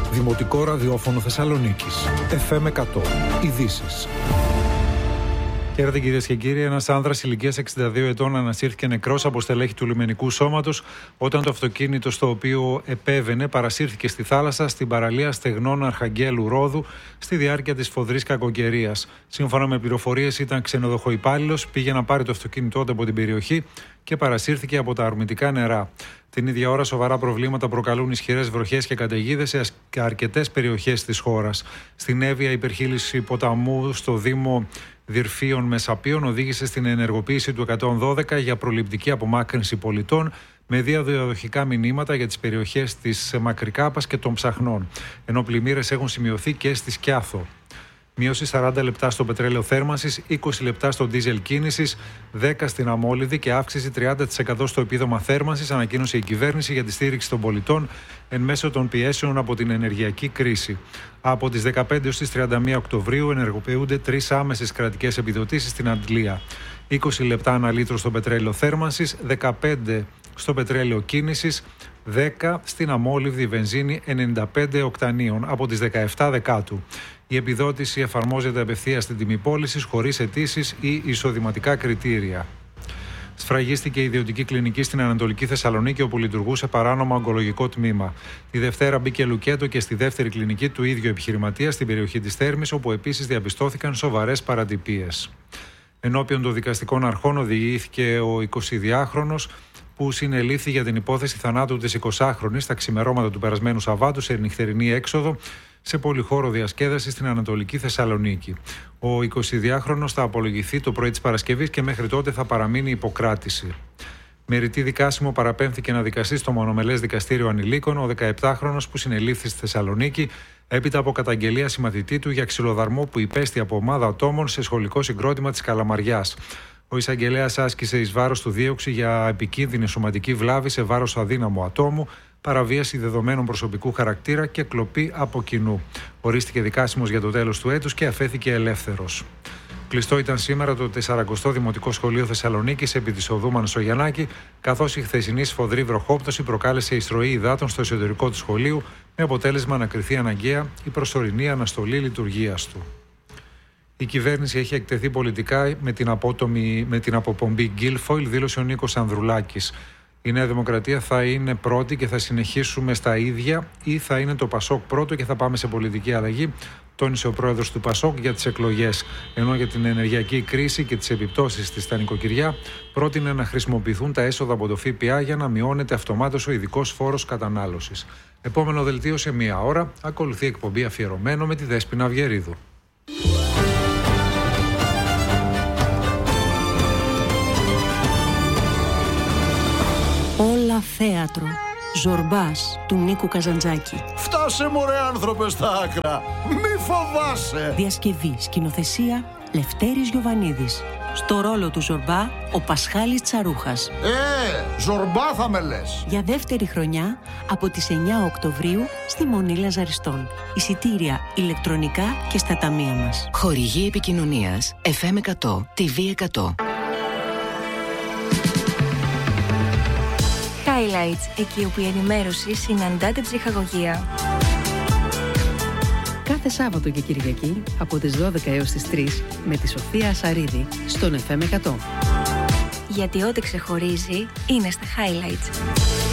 Δημοτικό ραδιόφωνο Θεσσαλονίκης. FM 100. Ειδήσεις. Χαίρετε κυρίες και κύριοι. Ένας άνδρας ηλικίας 62 ετών ανασύρθηκε νεκρός από στελέχη του λιμενικού σώματος όταν το αυτοκίνητο στο οποίο επέβαινε παρασύρθηκε στη θάλασσα στην παραλία Στεγνών Αρχαγγέλου Ρόδου στη διάρκεια της φοδρής κακοκαιρίας. Σύμφωνα με πληροφορίες, ήταν ξενοδοχοϊπάλληλος, πήγε να πάρει το αυτοκίνητό του από την περιοχή και παρασύρθηκε από τα αρνητικά νερά. Την ίδια ώρα, σοβαρά προβλήματα προκαλούν ισχυρές βροχές και καταιγίδες σε αρκετές περιοχές της χώρας. Στην Εύβοια, η υπερχείληση ποταμού στο Δήμο Δυρφίων Μεσαπίων οδήγησε στην ενεργοποίηση του 112 για προληπτική απομάκρυνση πολιτών, με δύο διαδοχικά μηνύματα για τις περιοχές της Μακρικάπας και των Ψαχνών, ενώ πλημμύρες έχουν σημειωθεί και στη Σκιάθο. Μείωση 40 λεπτά στο πετρέλαιο θέρμανσης, 20 λεπτά στο ντίζελ κίνησης, 10 στην Αμόλυδη και αύξηση 30% στο επίδομα θέρμανσης, ανακοίνωσε η κυβέρνηση για τη στήριξη των πολιτών εν μέσω των πιέσεων από την ενεργειακή κρίση. Από τις 15 έως τις 31 Οκτωβρίου ενεργοποιούνται 3 άμεσες κρατικές επιδοτήσεις στην Αντλία. 20 λεπτά ανά λίτρο στο πετρέλαιο θέρμανσης, 15 στο πετρέλαιο κίνησης, 10 στην αμόλυβδη βενζίνη 95 οκτανίων από τις 17 Δεκάτου. Η επιδότηση εφαρμόζεται απευθείας στην τιμή πώλησης, χωρίς αιτήσεις ή εισοδηματικά κριτήρια. Σφραγίστηκε η ιδιωτική κλινική στην Ανατολική Θεσσαλονίκη, όπου λειτουργούσε παράνομα ογκολογικό τμήμα. Τη Δευτέρα μπήκε λουκέτο και στη δεύτερη κλινική του ίδιου επιχειρηματία στην περιοχή της Θέρμης, όπου επίσης διαπιστώθηκαν σοβαρές παρατυπίες. Ενώπιον των δικαστικών αρχών οδηγήθηκε ο 22χρονος, που συνελήφθη για την υπόθεση θανάτου της 20χρονης τα ξημερώματα του περασμένου Σαββάτου σε νυχτερινή έξοδο σε πολυχώρο διασκέδαση στην Ανατολική Θεσσαλονίκη. Ο 22χρονος θα απολογηθεί το πρωί της Παρασκευής και μέχρι τότε θα παραμείνει υποκράτηση. Με ρητή δικάσιμο παραπέμφθηκε να δικαστεί στο μονομελές δικαστήριο ανηλίκων ο 17χρονος που συνελήφθη στη Θεσσαλονίκη έπειτα από καταγγελία συμμαθητή του για ξυλοδαρμό που υπέστη από ομάδα ατόμων σε σχολικό συγκρότημα της Καλαμαριάς. Ο εισαγγελέας άσκησε εις βάρος του δίωξη για επικίνδυνη σωματική βλάβη σε βάρος αδύναμου ατόμου, παραβίαση δεδομένων προσωπικού χαρακτήρα και κλοπή από κοινού. Ορίστηκε δικάσιμος για το τέλος του έτους και αφέθηκε ελεύθερος. Κλειστό ήταν σήμερα το 40ο Δημοτικό Σχολείο Θεσσαλονίκης επί της οδού Μανσογιαννάκη, καθώς η χθεσινή σφοδρή βροχόπτωση προκάλεσε εισρωή υδάτων στο εσωτερικό του σχολείου, με αποτέλεσμα να κριθεί αναγκαία η προσωρινή αναστολή λειτουργίας του. Η κυβέρνηση έχει εκτεθεί πολιτικά με την αποπομπή Γκίλφοιλ, δήλωσε ο Νίκος Ανδρουλάκης. Η Νέα Δημοκρατία θα είναι πρώτη και θα συνεχίσουμε στα ίδια, ή θα είναι το Πασόκ πρώτο και θα πάμε σε πολιτική αλλαγή, τόνισε ο πρόεδρος του Πασόκ για τις εκλογές. Ενώ για την ενεργειακή κρίση και τις επιπτώσεις της στα νοικοκυριά, πρότεινε να χρησιμοποιηθούν τα έσοδα από το ΦΠΑ για να μειώνεται αυτομάτως ο ειδικός φόρος κατανάλωσης. Επόμενο δελτίο σε 1 ώρα, ακολουθεί εκπομπή αφιερωμένο με τη Δέσποινα Αυγερίδου. Όλα θέατρο. Ζορμπάς του Νίκου Καζαντζάκη. Φτάσε μωρέ άνθρωπε στα άκρα. Μη φοβάσαι. Διασκευή, σκηνοθεσία Λευτέρης Γιοβανίδης. Στο ρόλο του Ζορμπά ο Πασχάλης Τσαρούχας. Ζορμπά θα με λες. Για δεύτερη χρονιά από τις 9 Οκτωβρίου στη Μονή Λαζαριστών. Εισιτήρια ηλεκτρονικά και στα ταμεία μας. Χορηγή επικοινωνίας FM 100, TV 100. Highlights, εκεί όπου η ενημέρωση συναντά την ψυχαγωγία. Κάθε Σάββατο και Κυριακή από τις 12 έως τις 3 με τη Σοφία Ασαρίδη στον FM 100. Γιατί ό,τι ξεχωρίζει είναι στα Highlights.